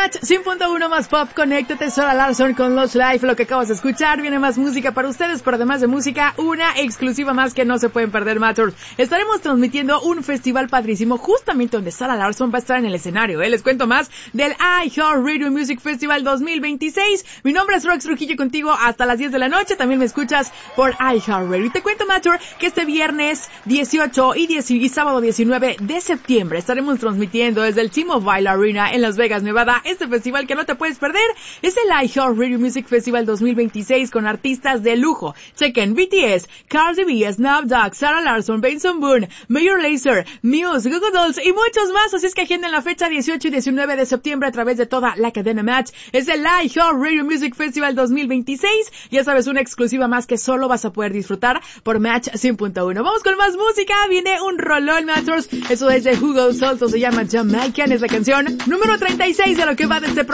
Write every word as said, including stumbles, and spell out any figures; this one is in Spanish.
Match cien punto uno más pop, conéctate, Sara Larsson con Los Life. Lo que acabas de escuchar, viene más música para ustedes, pero además de música, una exclusiva más que no se pueden perder, Matters. Estaremos transmitiendo un festival padrísimo justamente donde Sara Larsson va a estar en el escenario, ¿eh? Les cuento más del iHeartRadio Music Festival dos mil veintiséis. Mi nombre es Rox Trujillo, contigo hasta las diez de la noche. También me escuchas por iHeartRadio. Y te cuento, Matter, que este viernes dieciocho y, diez y sábado diecinueve de septiembre estaremos transmitiendo desde el T-Mobile Arena en Las Vegas, Nevada, este festival que no te puedes perder. Es el iHeartRadio Music Festival dos mil veintiséis con artistas de lujo. Chequen B T S, Cardi B, Snoop Dogg, Sara Larsson, Benson Boone, Major Lazer, Muse, Google Dolls y muchos más. Así es que agenden la fecha dieciocho y diecinueve de septiembre a través de toda la cadena Match. Es el iHeartRadio Music Festival dos mil veintiséis. Ya sabes, una exclusiva más que solo vas a poder disfrutar por Match cien punto uno. Vamos con más música. Viene un rolón, Matters. Eso es de Hugo Salto, se llama Jamaican. Es la canción número treinta y seis de lo que va de este programa.